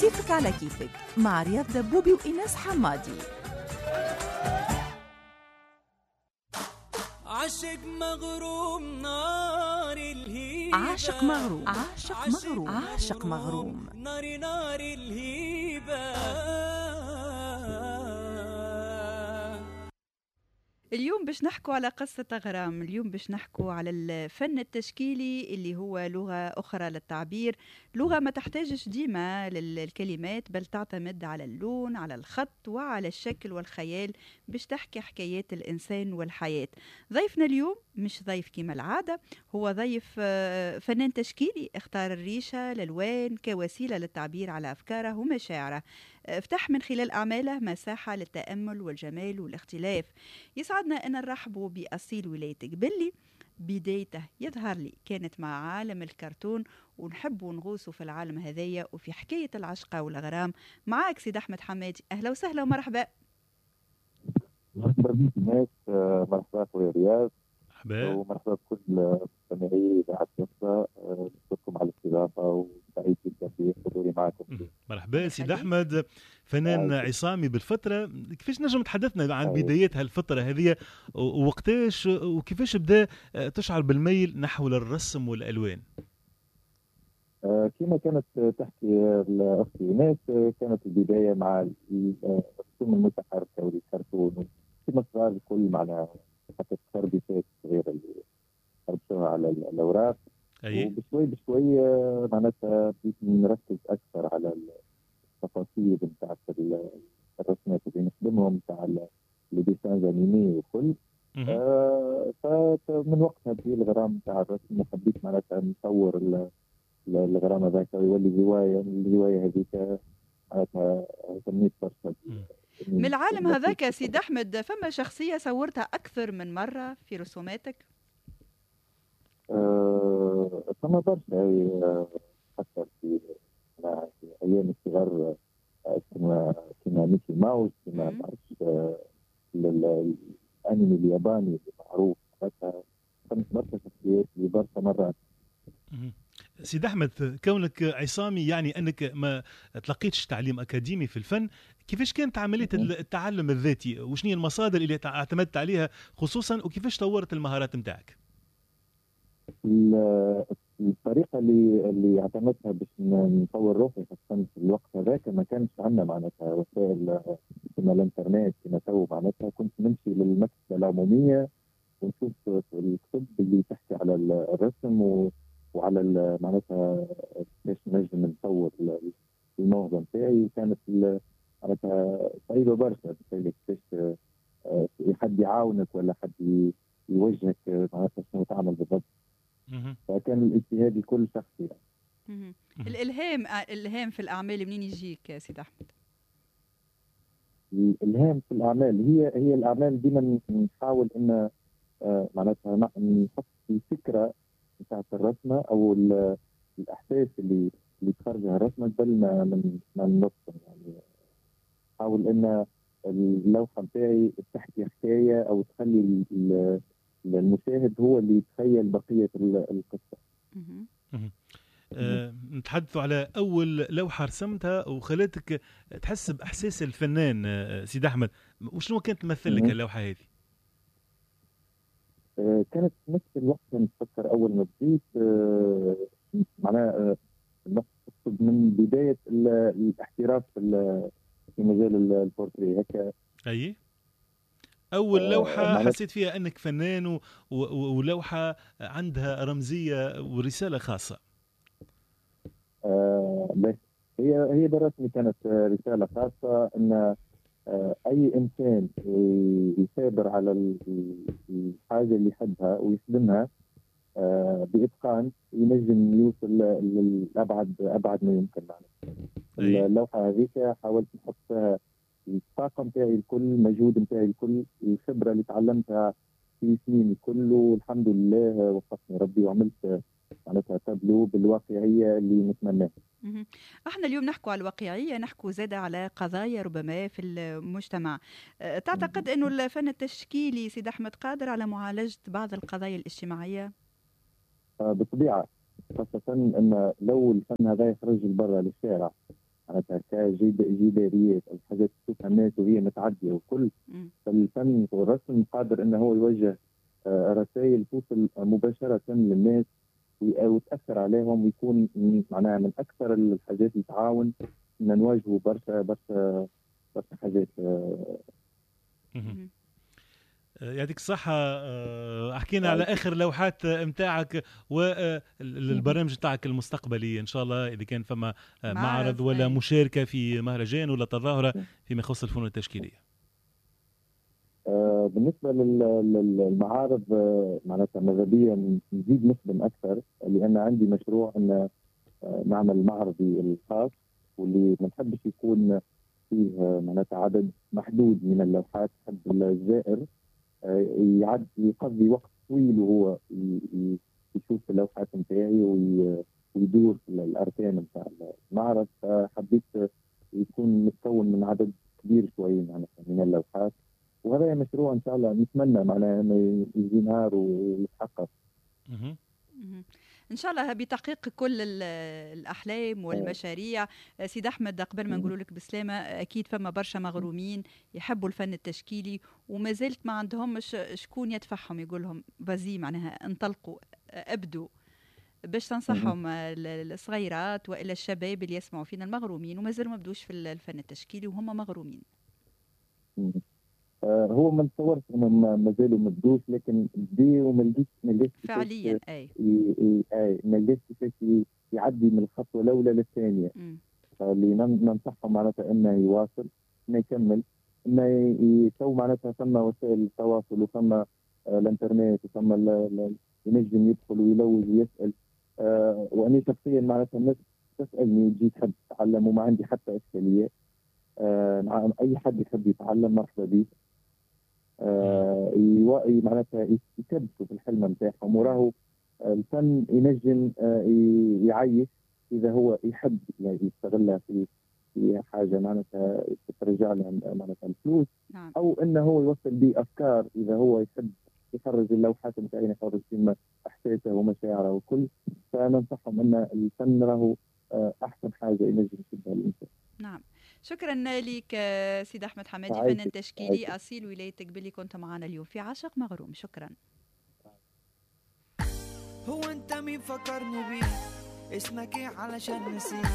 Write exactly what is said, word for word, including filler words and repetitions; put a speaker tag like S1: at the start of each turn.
S1: صيفك على كيفك مع رياض دبوبي وإيناس حمادي.
S2: عاشق مغروم نار الهيبة،
S1: عاشق مغروم عاشق مغروم عاشق مغروم
S2: نار نار الهيبة.
S3: اليوم باش نحكوا على قصة غرام. اليوم باش نحكوا على الفن التشكيلي اللي هو لغة أخرى للتعبير، لغة ما تحتاجش ديما للكلمات بل تعتمد على اللون، على الخط وعلى الشكل والخيال باش تحكي حكايات الإنسان والحياة. ضيفنا اليوم مش ضيف كما العادة، هو ضيف فنان تشكيلي اختار الريشة الألوان كوسيلة للتعبير على أفكاره ومشاعره، افتح من خلال أعماله مساحة للتأمل والجمال والاختلاف. يسعدنا أن نرحبوا بأصيل ولاية قبلي. بدايته يظهر لي كانت مع عالم الكرتون، ونحب نغوصوا في العالم هذايا وفي حكاية العشقة والغرام. معاك سيد أحمد حمادي، أهلا وسهلا ومرحبا.
S4: مرحبا بك ناس، مرحبا خويا رياض،
S5: مرحبا
S4: ومرحبا بكل مستمعي إذاعة نصرة. نشكركم على الاستضافة وسعيد جدا بحضوري معكم.
S5: مرحبا سيد أحمد. فنان عصامي بالفترة، كيفاش نجم تحدثنا عن بدايات هالفترة هذه ووقتاش وكيفاش بدأ تشعر بالميل نحو الرسم والألوان؟
S4: آه كما كانت تحكي الأختي ناس، كانت البداية مع الرسوم المتحركة والكرتون كما صار الكل، معنا حتى التربيتات الصغيرة اللي تربطوها على الأوراق.
S5: أيه.
S4: وبشوي بشوي معناتها بديت نركز أكثر على التفاصيل بتاعت الرسمات اللي نخدمهم، بتاع اللي ديسان انيمي وكل. آه فمن وقتها بدي الغرام بتاع الرسم، وحبيت معناتها نصور الغرام هذاك ويولي هواية. الهواية هذيك معناتها سميت برشا.
S3: من العالم هذاك سيد أحمد، فما شخصية صورتها أكثر من مرة في رسوماتك؟
S4: آه فما برشا، حتى في أيام الصغر كما كما ميكي ماوس، كما بعرفش الأنمي الياباني اللي معروف. حتى فما برشا شخصيات اللي برشا مرات.
S5: سيد أحمد، كونك عصامي يعني أنك ما تلقيتش تعليم أكاديمي في الفن، كيفاش كانت عملية التعلم الذاتي؟ وشنية المصادر اللي اعتمدت عليها خصوصا، وكيفاش طورت المهارات متاعك؟
S4: الطريقة اللي اللي اعتمدتها باش نطور روحي خاصة في الوقت هذاك، ما كانش عندنا معناتها وسائل كما الانترنت كما تو. معناتها كنت نمشي للمكتبة العمومية ونشوف الكتب اللي تحكي على الرسم و وعلى معناتها كيفاش نجم نطور الموهبه نتاعي. كانت معناتها صعيبه برشا، كيفاش حد يعاونك ولا حد يوجهك معناتها شنو تعمل بالضبط. فكان الاجتهاد الكل شخصي
S3: يعني. الالهام الالهام في الاعمال منين يجيك سيد احمد؟
S4: الالهام في الاعمال هي هي الاعمال ديما نحاول ان معناتها نحط في فكره بتاعت الرسمة أو الأحساس اللي اللي تخرجها الرسمة قبل ما من ما نرسم. يعني حاول إن اللوحة بتاعي تحكي حكاية أو تخلي المشاهد هو اللي يتخيل بقية القصة.
S5: أه نتحدث على أول لوحة رسمتها وخلتك تحس بإحساس الفنان سيد أحمد، وشنو كانت تمثل لك اللوحة هذه؟
S4: كانت نفس الوقت نفكر أول ما بديت، معناها نقصد من بداية الاحتراف في مجال البورتري هكا.
S5: أي أول لوحة حسيت فيها أنك فنان و... و... ولوحة عندها رمزية ورسالة خاصة.
S4: آه بس هي هي برسمي كانت رسالة خاصة، أن أي إنسان يثابر على الحاجة اللي يحبها ويخدمها بإتقان ينجم يوصل لأبعد أبعد ما يمكن. يعني اللوحة هذيك حاولت نحط فيها الطاقة متاعي الكل، مجهود متاعي الكل، الخبرة اللي تعلمتها في سنين الكل، والحمد لله وفقني ربي وعملت معناتها تابلو بالواقعية اللي نتمناها.
S3: احنا اليوم نحكوا على الواقعية، نحكوا زادة على قضايا ربما في المجتمع. تعتقد أنه الفن التشكيلي سيد أحمد قادر على معالجة بعض القضايا الاجتماعية؟
S4: بالطبيعة، خاصة أن لو الفن هذا يخرج برا للشارع معناتها كجداريات او حاجات تشوفها الناس وهي متعديه وكل. فالفن والرسم قادر انه هو يوجه رسائل توصل مباشره للناس وتاثر عليهم، ويكون معناها من اكثر الحاجات اللي تعاون ان نواجهوا برشا برشا برشا حاجات.
S5: يعطيك الصحة. حكينا على آخر لوحات متاعك والبرنامج متاعك المستقبلي إن شاء الله، إذا كان فما معرض ولا مشاركة في مهرجان ولا تظاهرة فيما يخص الفنون التشكيلية.
S4: بالنسبة للمعارض معناتها ماذا بيا نزيد نخدم أكثر، لأن عندي مشروع أن نعمل معرضي الخاص واللي ما نحبش يكون فيه معناتها عدد محدود من اللوحات، حد الزائر يعد يقضي وقت طويل وهو يشوف اللوحات نتاعي ويدور في الأركان نتاع المعرض. فحبيت يكون متكون من عدد كبير شوي معناتها من اللوحات، وهذا مشروع ان شاء الله نتمنى معناها انه يجي نهار ويتحقق
S3: ان شاء الله بتحقيق كل الاحلام والمشاريع. سيد احمد، قبل ما نقول لك بسلامه، اكيد فما برشا مغرومين يحبوا الفن التشكيلي وما زلت ما عندهمش شكون يدفعهم يقول لهم بازي معناها انطلقوا ابدوا، باش تنصحهم الصغيرات والا الشباب اللي يسمعوا فينا المغرومين وما زالوا ما بدوش في الفن التشكيلي وهم مغرومين.
S4: هو ما نتصورش انهم ما زالوا ما بدوش، لكن بدي وما لقيتش ما لقيتش
S3: فعليا اي
S4: اي ما لقيتش كيفاش يعدي من الخطوه الاولى للثانيه. فاللي ننصحهم معناتها انه يواصل، انه يكمل، انه يسوي معناتها ثم وسائل التواصل وثم الانترنت وثم ينجم يدخل ويلوج ويسال. آه واني شخصيا معناتها الناس تسالني وتجي تحب تتعلم وما عندي حتى اشكاليه. آه اي حد يحب يتعلم مرحبا به. آه معناتها يكبسوا في الحلم نتاعهم، وراهو الفن ينجم آه يعيش اذا هو يحب يعني يستغلها في في حاجه معناتها ترجع له معناتها الفلوس.
S3: نعم.
S4: او انه هو يوصل به افكار اذا هو يحب يخرج اللوحات نتاعي يخرج فيما احساسه ومشاعره وكل. فننصحهم ان الفن راهو احسن حاجه ينجم يشدها الانسان.
S3: نعم، شكرا لك سيد احمد حمادي، فنان تشكيلي اصيل ولايتك باللي كنت معنا اليوم في عاشق مغروم. شكرا.
S2: هو انت مين فكرني بيه؟ اسمك ايه علشان نسيت؟